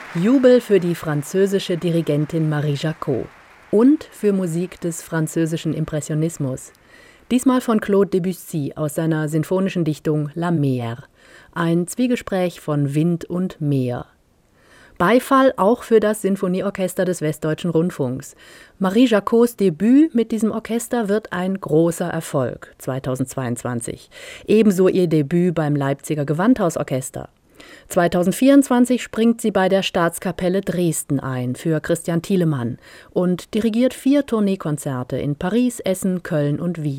Jubel für die französische Dirigentin Marie Jacot und für Musik des französischen Impressionismus. Diesmal von Claude Debussy aus seiner sinfonischen Dichtung La Mer, ein Zwiegespräch von Wind und Meer. Beifall auch für das Sinfonieorchester des Westdeutschen Rundfunks. Marie Jacots Debüt mit diesem Orchester wird ein großer Erfolg 2022. Ebenso ihr Debüt beim Leipziger Gewandhausorchester. 2024 springt sie bei der Staatskapelle Dresden ein für Christian Thielemann und dirigiert 4 Tourneekonzerte in Paris, Essen, Köln und Wien.